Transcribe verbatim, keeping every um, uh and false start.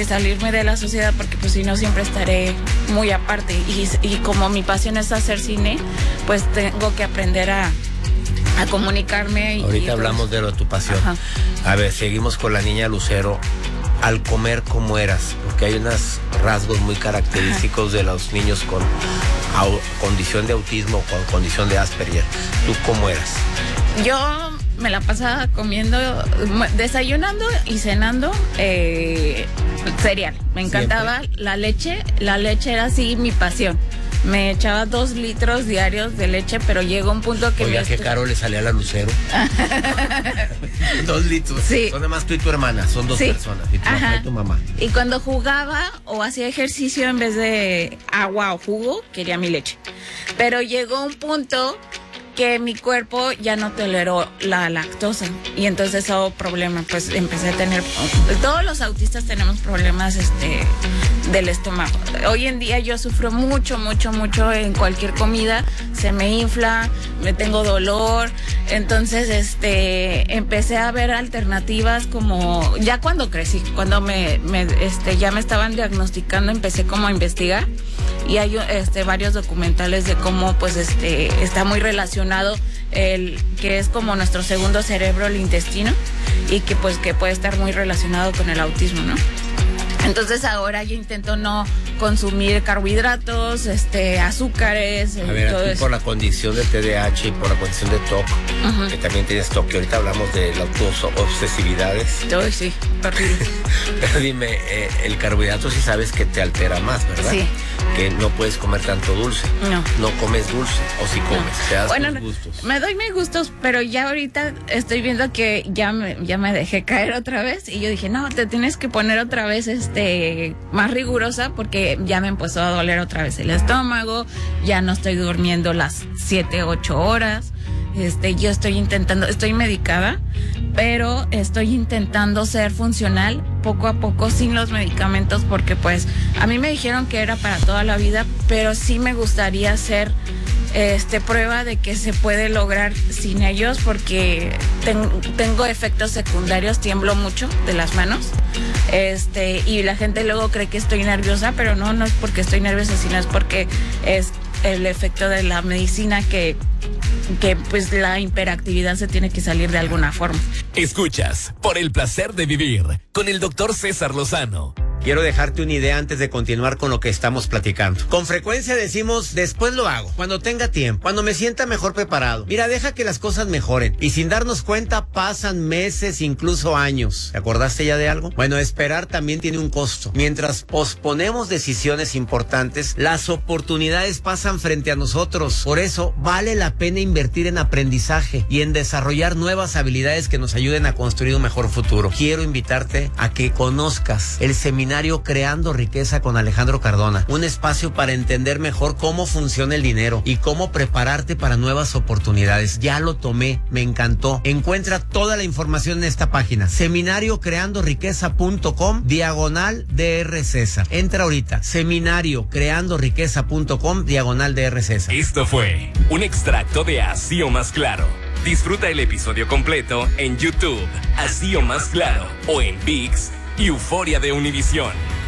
que salirme de la sociedad porque pues si no siempre estaré muy aparte y, y como mi pasión es hacer cine, pues tengo que aprender a, a comunicarme. Y, Ahorita y hablamos pues, de lo de tu pasión. Ajá. A ver, seguimos con la niña Lucero. Al comer, ¿cómo eras? Porque hay unos rasgos muy característicos Ajá. de los niños con au, condición de autismo o con condición de Asperger. ¿Tú cómo eras? Yo me la pasaba comiendo, desayunando y cenando eh, cereal. Me encantaba ¿Siempre? la leche. La leche era así mi pasión. Me echaba dos litros diarios de leche, pero llegó un punto que... Oiga, me qué estu... caro le salía a la Lucero. Dos litros. Sí. Son además tú y tu hermana, son dos sí. personas. Y tu Ajá. papá y tu mamá. Y cuando jugaba o hacía ejercicio, en vez de agua o jugo, quería mi leche. Pero llegó un punto que mi cuerpo ya no toleró la lactosa y entonces hubo problema, pues empecé a tener, todos los autistas tenemos problemas este del estómago. Hoy en día yo sufro mucho, mucho, mucho en cualquier comida, se me infla, me tengo dolor, entonces este empecé a ver alternativas como, ya cuando crecí, cuando me, me este ya me estaban diagnosticando, empecé como a investigar. Y hay este, varios documentales de cómo pues este está muy relacionado el que es como nuestro segundo cerebro, el intestino, y que pues que puede estar muy relacionado con el autismo, ¿no? Entonces ahora yo intento no consumir carbohidratos, este, azúcares. A ver, todo aquí eso. por la condición de T D A H y por la condición de T O C, uh-huh. que también tienes T O C, que ahorita hablamos de las obsesividades. Uy, sí, horrible. Pero dime, eh, el carbohidrato sí sabes que te altera más, ¿verdad? Sí. Que no puedes comer tanto dulce. No. No comes dulce, o si comes, no. te das bueno, tus gustos. Me doy mis gustos, pero ya ahorita estoy viendo que ya me, ya me dejé caer otra vez y yo dije, no, te tienes que poner otra vez este más rigurosa porque ya me empezó a doler otra vez el estómago, ya no estoy durmiendo las siete, ocho horas. Este, yo estoy intentando, estoy medicada, pero estoy intentando ser funcional poco a poco sin los medicamentos porque pues a mí me dijeron que era para toda la vida, pero sí me gustaría hacer este prueba de que se puede lograr sin ellos porque ten, tengo efectos secundarios, tiemblo mucho de las manos, este y la gente luego cree que estoy nerviosa, pero no, no es porque estoy nerviosa, sino es porque es el efecto de la medicina que que pues la hiperactividad se tiene que salir de alguna forma. Escuchas Por el Placer de Vivir con el doctor César Lozano. Quiero dejarte una idea antes de continuar con lo que estamos platicando. Con frecuencia decimos, después lo hago, cuando tenga tiempo, cuando me sienta mejor preparado. Mira, deja que las cosas mejoren. Y sin darnos cuenta pasan meses, incluso años. ¿Te acordaste ya de algo? Bueno, esperar también tiene un costo. Mientras posponemos decisiones importantes, las oportunidades pasan frente a nosotros. Por eso, vale la pena invertir en aprendizaje y en desarrollar nuevas habilidades que nos ayuden a construir un mejor futuro. Quiero invitarte a que conozcas el seminario Creando Riqueza con Alejandro Cardona, un espacio para entender mejor cómo funciona el dinero y cómo prepararte para nuevas oportunidades. Ya lo tomé, me encantó. Encuentra toda la información en esta página, seminario creando riqueza punto com, diagonal DR César. Entra ahorita, seminario creando riqueza punto com, diagonal DR César. Esto fue un extracto de Así o Más Claro. Disfruta el episodio completo en YouTube, Así o Más Claro, o en ViX y Euforia de Univisión.